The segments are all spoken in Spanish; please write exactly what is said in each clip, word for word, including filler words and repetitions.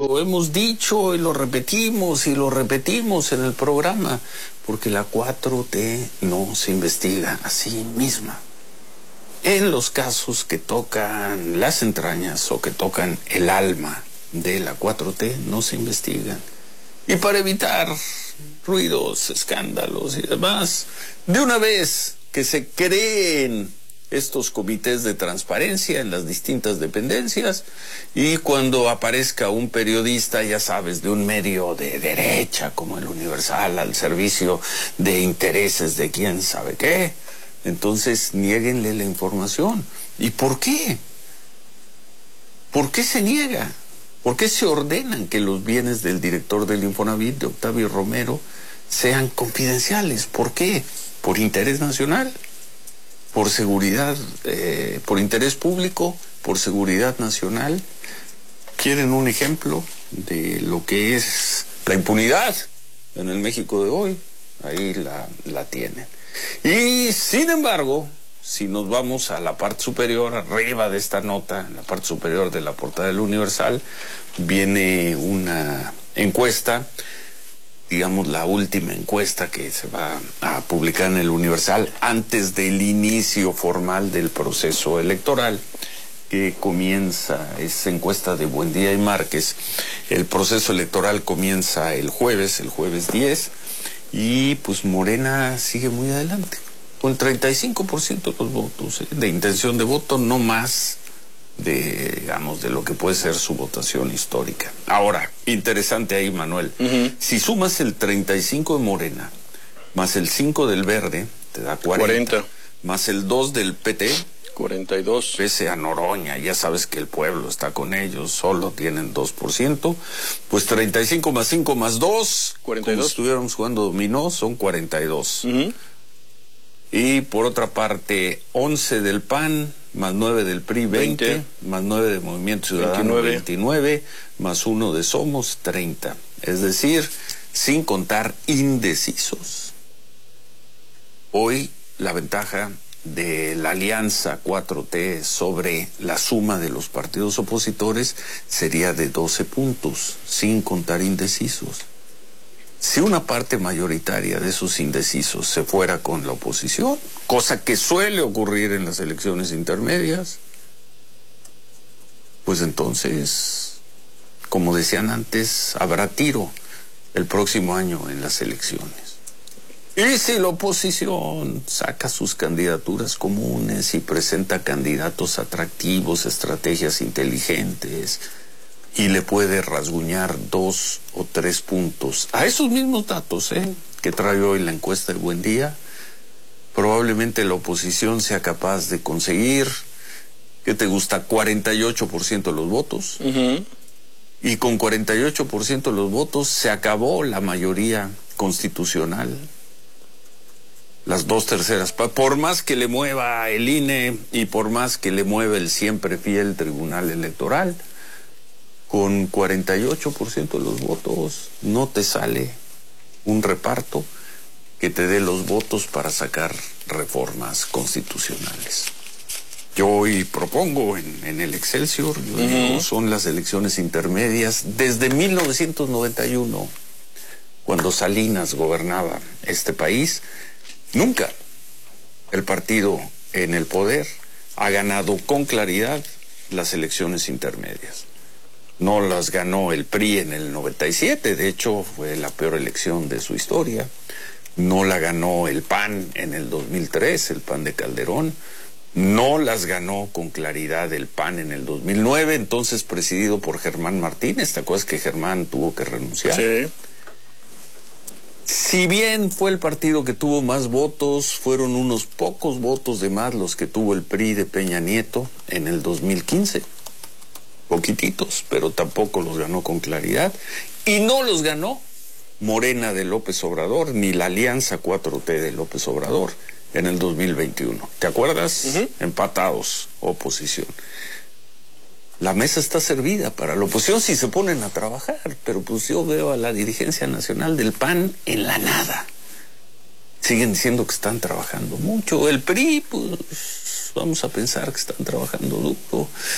lo hemos dicho y lo repetimos y lo repetimos en el programa, porque la cuatro T no se investiga a sí misma. En los casos que tocan las entrañas o que tocan el alma de la cuatro T, no se investigan. Y para evitar ruidos, escándalos y demás, de una vez que se creen estos comités de transparencia en las distintas dependencias, y cuando aparezca un periodista, ya sabes, de un medio de derecha como el Universal, al servicio de intereses de quién sabe qué, entonces niéguenle la información. ¿Y por qué? ¿Por qué se niega? ¿Por qué se ordenan que los bienes del director del Infonavit, de Octavio Romero, sean confidenciales? ¿Por qué? ¿Por interés nacional? ¿Por seguridad? Eh, ¿Por interés público? ¿Por seguridad nacional? ¿Quieren un ejemplo de lo que es la impunidad en el México de hoy? Ahí la, la tienen. Y sin embargo, si nos vamos a la parte superior, arriba de esta nota, en la parte superior de la portada del Universal, viene una encuesta, digamos la última encuesta que se va a publicar en el Universal antes del inicio formal del proceso electoral, que comienza, es encuesta de Buendía y Márquez. El proceso electoral comienza el jueves, el jueves diez, y pues Morena sigue muy adelante, con treinta y cinco por ciento de los votos, ¿eh? de intención de voto, no más de, digamos, de lo que puede ser su votación histórica. Ahora, interesante ahí, Manuel, uh-huh. si sumas el treinta y cinco de Morena, más el cinco del Verde, te da cuarenta, cuarenta. Más el dos del P T, cuarenta y dos. Pese a Noroña, ya sabes que el pueblo está con ellos, solo tienen dos por ciento, pues treinta y cinco más cinco más dos, cuarenta y dos. Como si estuviéramos jugando dominó, son cuarenta y dos. Uh-huh. Y por otra parte, once del P A N, más nueve del P R I, veinte, veinte. Más nueve de Movimiento Ciudadano, veintinueve. veintinueve, más uno de Somos, treinta. Es decir, sin contar indecisos. Hoy la ventaja de la alianza cuatro T sobre la suma de los partidos opositores sería de doce puntos, sin contar indecisos. Si una parte mayoritaria de esos indecisos se fuera con la oposición, cosa que suele ocurrir en las elecciones intermedias, pues entonces, como decían antes, habrá tiro el próximo año en las elecciones. Y si la oposición saca sus candidaturas comunes y presenta candidatos atractivos, estrategias inteligentes, y le puede rasguñar dos o tres puntos a esos mismos datos ¿eh? que trae hoy la encuesta del Buendía, probablemente la oposición sea capaz de conseguir, ¿qué te gusta? cuarenta y ocho por ciento de los votos. Uh-huh. Y con cuarenta y ocho por ciento de los votos se acabó la mayoría constitucional. Las dos terceras, por más que le mueva el I N E y por más que le mueva el siempre fiel Tribunal Electoral, con cuarenta y ocho por ciento de los votos no te sale un reparto que te dé los votos para sacar reformas constitucionales. Yo hoy propongo en, en el Excelsior, yo uh-huh. digo, son las elecciones intermedias desde mil novecientos noventa y uno, cuando Salinas gobernaba este país. Nunca el partido en el poder ha ganado con claridad las elecciones intermedias. No las ganó el P R I en el noventa y siete, de hecho fue la peor elección de su historia. No la ganó el P A N en el dos mil tres, el P A N de Calderón. No las ganó con claridad el P A N en el dos mil nueve, entonces presidido por Germán Martínez. ¿Te acuerdas que Germán tuvo que renunciar? Sí. Si bien fue el partido que tuvo más votos, fueron unos pocos votos de más los que tuvo el P R I de Peña Nieto en el dos mil quince. Poquititos, pero tampoco los ganó con claridad. Y no los ganó Morena de López Obrador, ni la Alianza cuatro T de López Obrador en el dos mil veintiuno. ¿Te acuerdas? Uh-huh. Empatados, oposición. La mesa está servida para la oposición si se ponen a trabajar, pero pues yo veo a la dirigencia nacional del P A N en la nada. Siguen diciendo que están trabajando mucho. El P R I, pues vamos a pensar que están trabajando duro.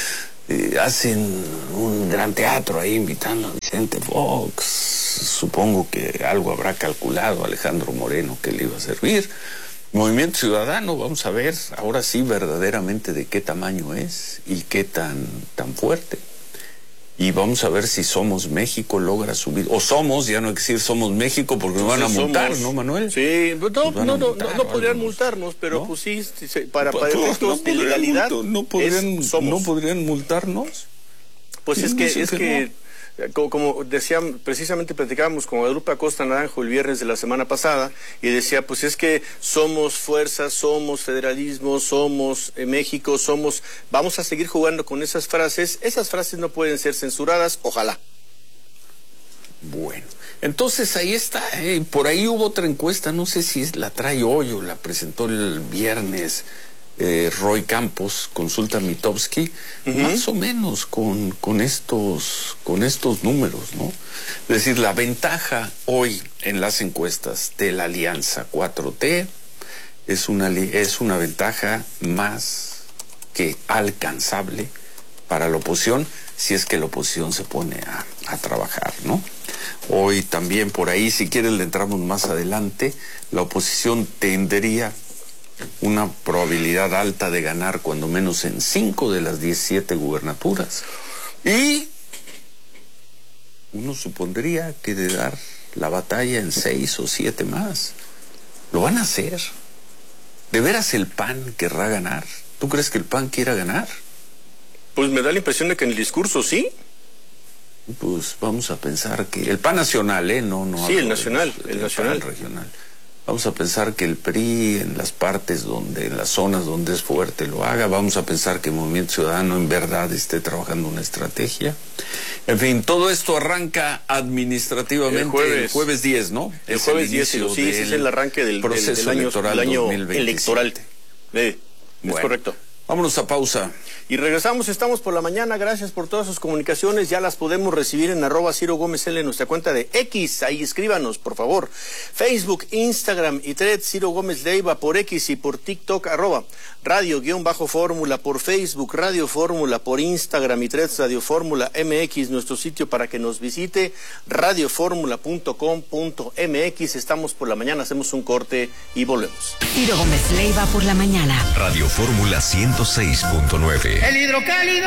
eh, hacen un gran teatro ahí invitando a Vicente Fox. Supongo que algo habrá calculado Alejandro Moreno que le iba a servir. Movimiento Ciudadano, vamos a ver ahora sí verdaderamente de qué tamaño es y qué tan, tan fuerte. Y vamos a ver si Somos México logra subir. O Somos, ya no hay que decir Somos México porque nos van a multar, somos, ¿no, Manuel? Sí, no, no, no, no, no podrían multarnos, pero ¿no? Pues sí, para, para efectos no de legalidad. No podrían, no podrían multarnos. Pues es que, es que, que como, como decían, precisamente platicábamos con Guadalupe Acosta Naranjo el viernes de la semana pasada, y decía, pues es que somos fuerza, somos federalismo, somos eh, México, somos... Vamos a seguir jugando con esas frases. Esas frases no pueden ser censuradas, ojalá. Bueno, entonces ahí está, eh, por ahí hubo otra encuesta, no sé si la trae hoy o la presentó el viernes eh, Roy Campos, Consulta Mitofsky, uh-huh. más o menos con, con, estos, con estos números, ¿no? Es decir, la ventaja hoy en las encuestas de la Alianza cuatro T es una, es una ventaja más que alcanzable para la oposición, si es que la oposición se pone a, a trabajar, ¿no? Hoy también por ahí, si quieren le entramos más adelante, la oposición tendría una probabilidad alta de ganar cuando menos en cinco de las diecisiete gubernaturas. Y uno supondría que de dar la batalla en seis o siete más. Lo van a hacer. ¿De veras el P A N querrá ganar? ¿Tú crees que el P A N quiera ganar? Pues me da la impresión de que en el discurso sí. Pues vamos a pensar que el P A N nacional, ¿eh? No, no. Sí, el nacional, el, el nacional. P A N regional. Vamos a pensar que el P R I en las partes donde, en las zonas donde es fuerte lo haga. Vamos a pensar que el Movimiento Ciudadano en verdad esté trabajando una estrategia. En fin, todo esto arranca administrativamente el jueves, el jueves diez, ¿no? El es jueves el diez, sí, sí, es el arranque del proceso del, del año, electoral, del año electoral. Eh, bueno, es correcto. Vámonos a pausa. Y regresamos, estamos por la mañana, gracias por todas sus comunicaciones, ya las podemos recibir en arroba Ciro Gómez L en nuestra cuenta de X, ahí escríbanos, por favor. Facebook, Instagram y Thread, Ciro Gómez Leiva por X y por TikTok, arroba Radio guión bajo Fórmula por Facebook, Radio Fórmula por Instagram y Threads Radio Fórmula M X, nuestro sitio para que nos visite, radio fórmula punto com punto m x. Estamos por la mañana, hacemos un corte y volvemos. Ciro Gómez Leiva por la mañana. Radio Fórmula ciento seis punto nueve. El hidrocálido.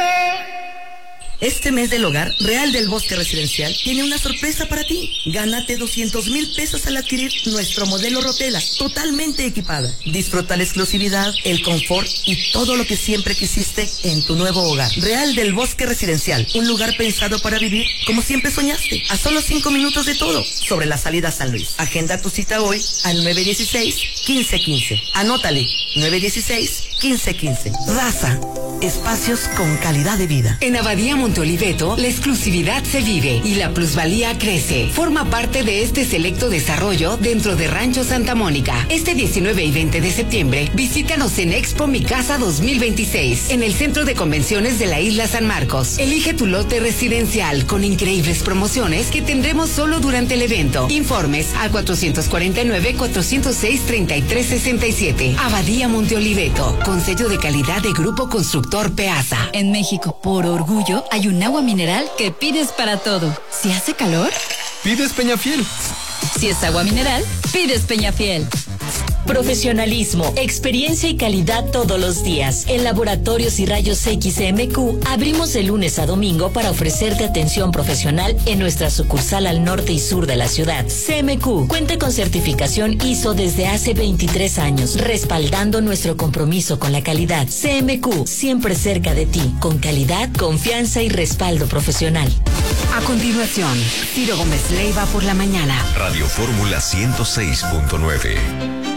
Este mes del hogar, Real del Bosque Residencial tiene una sorpresa para ti. Gánate doscientos mil pesos al adquirir nuestro modelo Rotela, totalmente equipada. Disfruta la exclusividad, el confort y todo lo que siempre quisiste en tu nuevo hogar. Real del Bosque Residencial, un lugar pensado para vivir como siempre soñaste. A solo cinco minutos de todo, sobre la salida a San Luis. Agenda tu cita hoy al nueve uno seis, uno cinco uno cinco. Anótale, nueve uno seis, uno cinco uno cinco. Raza, espacios con calidad de vida. En Abadía Monteoliveto, la exclusividad se vive y la plusvalía crece. Forma parte de este selecto desarrollo dentro de Rancho Santa Mónica. Este diecinueve y veinte de septiembre, visítanos en Expo Mi Casa dos mil veintiséis, en el Centro de Convenciones de la Isla San Marcos. Elige tu lote residencial con increíbles promociones que tendremos solo durante el evento. Informes al cuatrocientos cuarenta y nueve, cuatrocientos seis, treinta y tres sesenta y siete. Abadía Monteoliveto, con sello de calidad de Grupo Constructor Peasa. En México, por orgullo, hay un agua mineral que pides para todo. Si hace calor, pides Peñafiel. Si es agua mineral, pides Peñafiel. Profesionalismo, experiencia y calidad todos los días. En Laboratorios y Rayos X C M Q abrimos de lunes a domingo para ofrecerte atención profesional en nuestra sucursal al norte y sur de la ciudad. C M Q cuenta con certificación I S O desde hace veintitrés años, respaldando nuestro compromiso con la calidad. C M Q, siempre cerca de ti, con calidad, confianza y respaldo profesional. A continuación, Ciro Gómez Leiva por la mañana. Radio Fórmula ciento seis punto nueve.